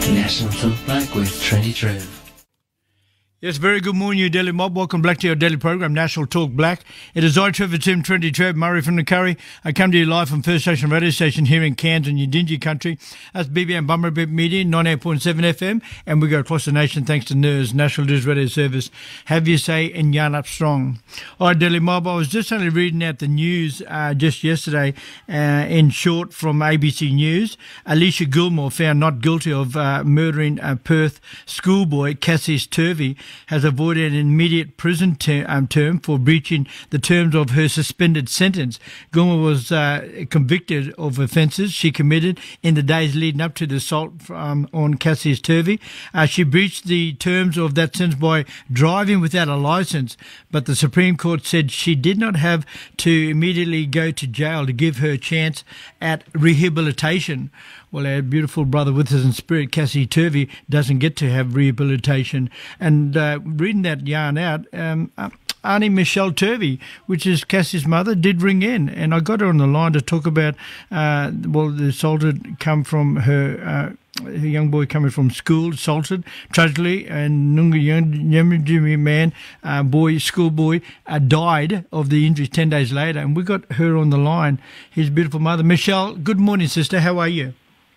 National Talk Black with Trendy Trev. Yes, very good morning, you Daily Mob. Welcome back to our daily program, National Talk Black. It is I, Trevor Tim, Trendy Trev, Murray from the Curry. I come to you live from First Station Radio Station here in Cairns in Yidinji country. That's BBM Bummerbip Media, 98.7 FM, and we go across the nation thanks to NERS, National News Radio Service. Have your say and yarn up strong. All right, Daily Mob, I was just only reading out the news just yesterday in short from ABC News. Alicia Gilmore found not guilty of murdering a Perth schoolboy, Cassius Turvey, has avoided an immediate prison term for breaching the terms of her suspended sentence. Gilmore was convicted of offences she committed in the days leading up to the assault on Cassius Turvey. She breached the terms of that sentence by driving without a licence, but the Supreme Court said she did not have to immediately go to jail to give her a chance at rehabilitation. Well, our beautiful brother with us in spirit, Cassie Turvey, doesn't get to have rehabilitation. And reading that yarn out, Auntie Michelle Turvey, which is Cassie's mother, did ring in. And I got her on the line to talk about, the assaulted come from her young boy coming from school, assaulted tragically, and Nunga Yamajimi man, schoolboy, died of the injuries 10 days later. And we got her on the line, his beautiful mother. Michelle, good morning, sister. How are you?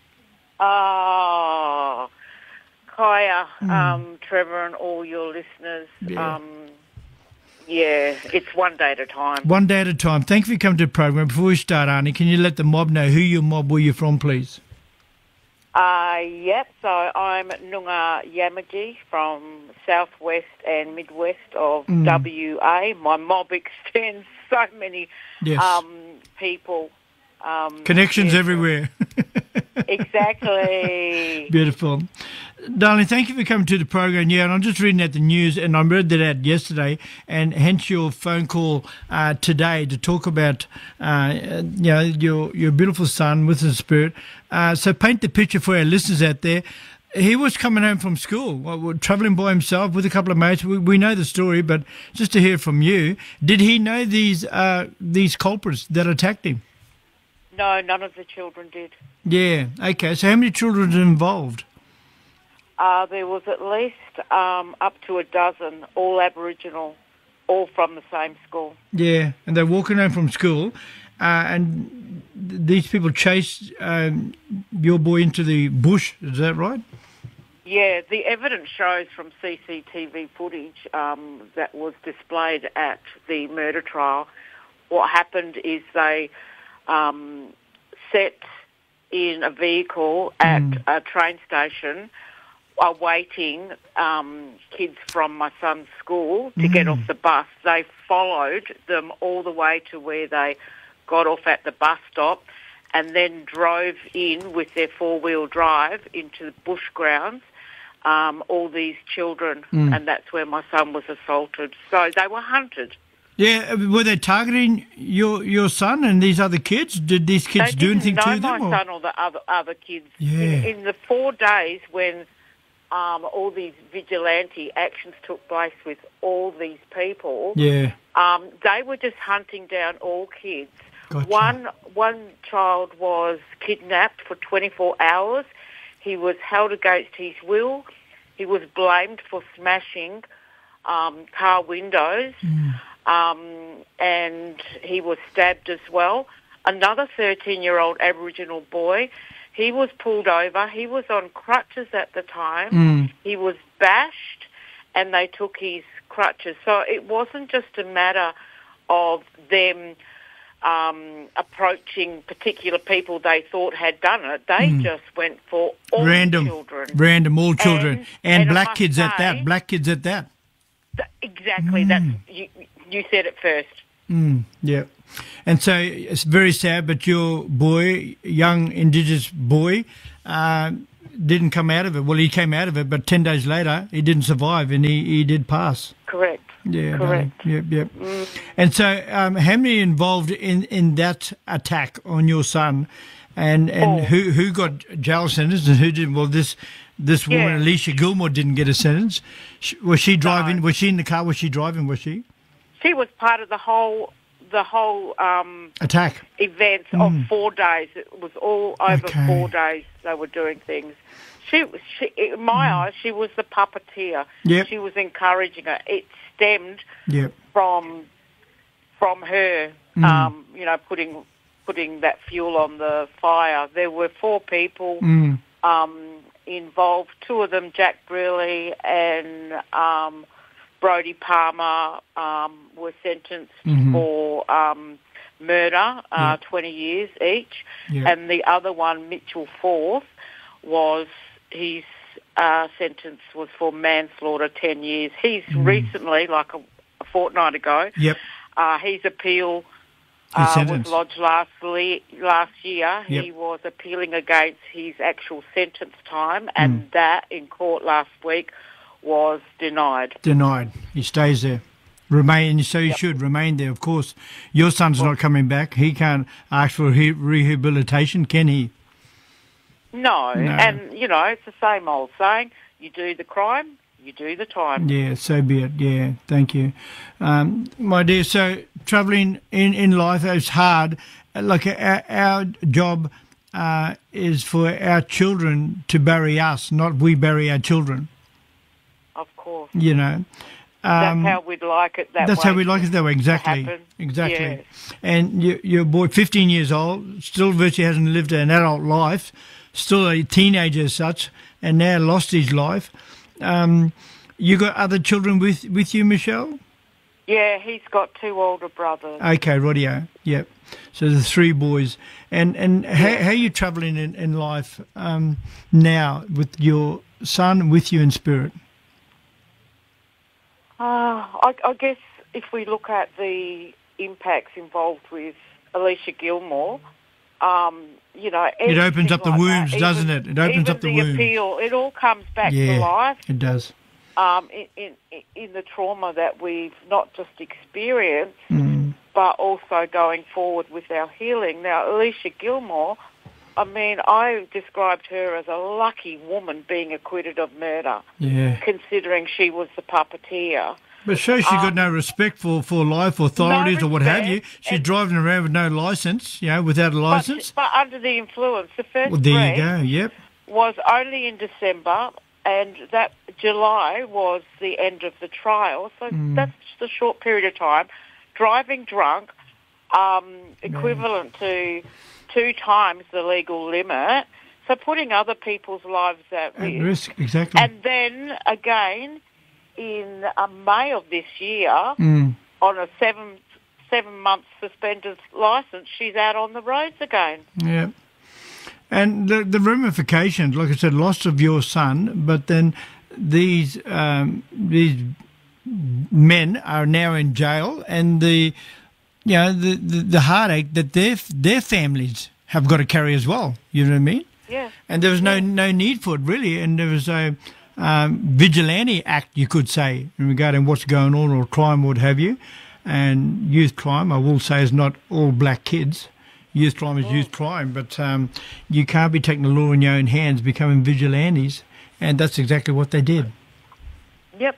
Oh, Kaya, Trevor and all your listeners. Yeah. It's one day at a time. One day at a time. Thank you for coming to the program. Before we start, Arnie, can you let the mob know who your mob, where you're from, please? Yep, so I'm Nunga Yamaji from southwest and midwest of WA. My mob extends so many people. Connections everywhere. Exactly. Beautiful. Darling, thank you for coming to the program. Yeah, and I'm just reading out the news, and I read that out yesterday, and hence your phone call today to talk about, your beautiful son with the spirit. So paint the picture for our listeners out there. He was coming home from school, travelling by himself with a couple of mates. We know the story, but just to hear from you, did he know these culprits that attacked him? No, none of the children did. Yeah, okay. So how many children are involved? There was at least up to a dozen, all Aboriginal, all from the same school. Yeah, and they're walking home from school, and these people chased your boy into the bush, is that right? Yeah, the evidence shows from CCTV footage that was displayed at the murder trial. What happened is they set in a vehicle at a train station awaiting kids from my son's school to get off the bus. They followed them all the way to where they got off at the bus stop and then drove in with their four-wheel drive into the bush grounds, all these children, and that's where my son was assaulted. So they were hunted. Yeah, were they targeting your son and these other kids? Did these kids do anything to them? They didn't know my son or the other kids. Yeah. In the 4 days when all these vigilante actions took place with all these people, they were just hunting down all kids. Gotcha. One child was kidnapped for 24 hours. He was held against his will. He was blamed for smashing car windows. And he was stabbed as well. Another 13-year-old Aboriginal boy, he was pulled over. He was on crutches at the time. He was bashed, and they took his crutches. So it wasn't just a matter of them approaching particular people they thought had done it. They just went for all children. Random, all children. And black kids at that. Black kids at that. Exactly. That's you said it first. Yeah. And so it's very sad, but your boy, young Indigenous boy, didn't come out of it. Well, he came out of it, but 10 days later, he didn't survive, and he did pass. Correct. Yeah. Correct. Yep. And so how many involved in that attack on your son, and who got jail sentence and who didn't? Well, this woman, Alicia Gilmore, didn't get a sentence. Was she driving? No. Was she in the car? Was she driving? Was she? She was part of the whole attack events of 4 days. It was all over 4 days. they were doing things. She in my eyes, she was the puppeteer. Yep. She was encouraging her. It stemmed Yep. from her, putting that fuel on the fire. There were 4 people involved. 2 of them, Jack Brearley and Brodie Palmer, were sentenced for murder, 20 years each. Yep. And the other one, Mitchell Forth, his sentence was for manslaughter, 10 years. He's recently, like a fortnight ago, Yep. His appeal His was sentence. lodged last year. Yep. He was appealing against his actual sentence time, and that in court last week was denied. Denied. He stays there. Remain. So he should remain there. Of course, your son's not coming back. He can't ask for rehabilitation, can he? No, and, it's the same old saying, you do the crime, you do the time. Yeah, so be it. Yeah, thank you. My dear, so travelling in life is hard. Like our job is for our children to bury us, not we bury our children. Of course. That's how we'd like it that way. That's how we like it that way, exactly. Exactly. Yes. And your boy, 15 years old, still virtually hasn't lived an adult life, still a teenager as such, and now lost his life. You got other children with you, Michelle? Yeah, he's got 2 older brothers. Okay, radio. Yep. So the 3 boys. And how are you travelling in life now with your son, with you in spirit? I guess if we look at the impacts involved with Alicia Gilmore, it opens up the wounds, doesn't it? It opens up the wounds. Appeal, it all comes back to life. It does. In the trauma that we've not just experienced, but also going forward with our healing. Now, Alicia Gilmore, I described her as a lucky woman being acquitted of murder, considering she was the puppeteer. But she's got no respect for life authorities or what have you. She's driving around with no licence, without a licence. But under the influence, the first there you go, yep. was only in December, and that July was the end of the trial. So that's just a short period of time. Driving drunk, equivalent to 2 times the legal limit. So putting other people's lives at risk. Exactly. And then again, in May of this year, on a 7-month suspended licence, she's out on the roads again. Yeah. And the ramifications, like I said, loss of your son, but then these men are now in jail, and the heartache that their families have got to carry as well. You know what I mean? Yeah. And there was no need for it really, and there was a vigilante act, you could say, in regarding what's going on or crime, what have you. And youth crime, I will say, is not all black kids. Youth crime is youth crime, but you can't be taking the law in your own hands, becoming vigilantes, and that's exactly what they did. Yep.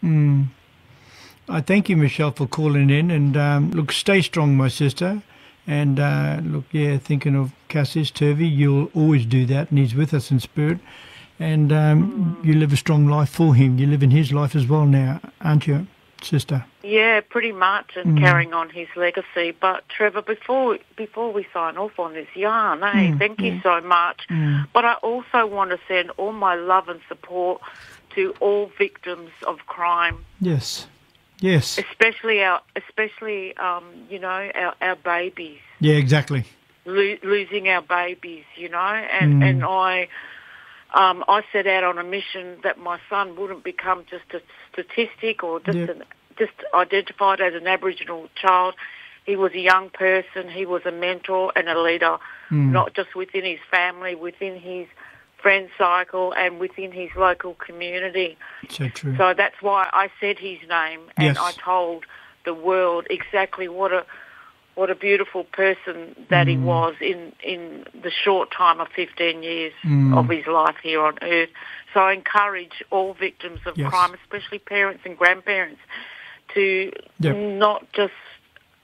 I thank you, Michelle, for calling in, and look, stay strong, my sister. And thinking of Cassius Turvey, you'll always do that, and he's with us in spirit. And you live a strong life for him. You live in his life as well now, aren't you, sister? Yeah, pretty much, and carrying on his legacy. But Trevor, before we sign off on this yarn, thank you so much. But I also want to send all my love and support to all victims of crime. Yes. Especially our babies. Yeah, exactly. Losing our babies, and I set out on a mission that my son wouldn't become just a statistic or just identified as an Aboriginal child. He was a young person. He was a mentor and a leader, not just within his family, within his friend cycle and within his local community. So true. So that's why I said his name, and I told the world exactly what a beautiful person that he was in the short time of 15 years of his life here on earth. So I encourage all victims of crime, especially parents and grandparents, to not just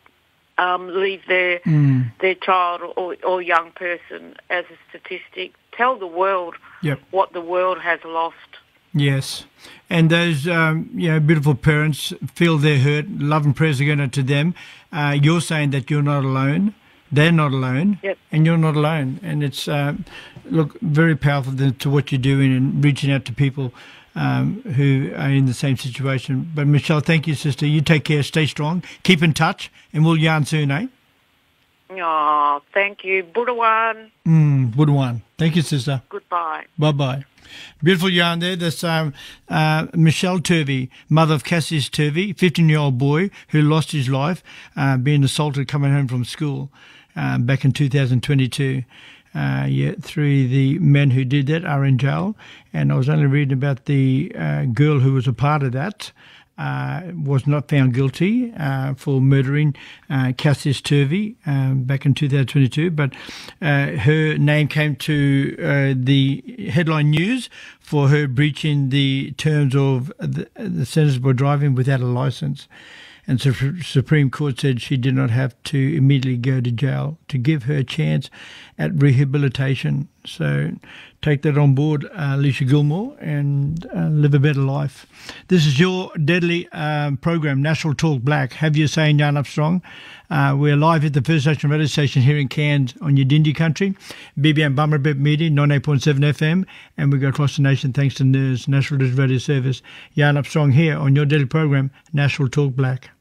leave their child or young person as a statistic, tell the world Yep. what the world has lost. Yes. And those beautiful parents feel their hurt. Love and prayers are going out to them. You're saying that you're not alone. They're not alone. Yep. And you're not alone. And it's, very powerful to what you're doing and reaching out to people who are in the same situation. But Michelle, thank you, sister. You take care. Stay strong. Keep in touch. And we'll yarn soon, eh? Oh, thank you. Budawan. Budawan. Thank you, sister. Goodbye. Bye-bye. Beautiful yarn there. That's Michelle Turvey, mother of Cassius Turvey, 15-year-old boy who lost his life being assaulted coming home from school back in 2022. Three of the men who did that are in jail. And I was only reading about the girl who was a part of that. Was not found guilty for murdering Cassius Turvey back in 2022, but her name came to the headline news for her breaching the terms of the sentence for driving without a license. And Supreme Court said she did not have to immediately go to jail to give her a chance at rehabilitation. So take that on board, Alicia Gilmore, and live a better life. This is your Deadly program, National Talk Black. Have your say in Yarn Up Strong. We're live at the First Nation radio station here in Cairns on Yidindi country, BBM Bummerbip Media, 98.7 FM, and we go across the nation thanks to NIRS, National Digital Radio Service. Yarn Up Strong here on your Deadly program, National Talk Black.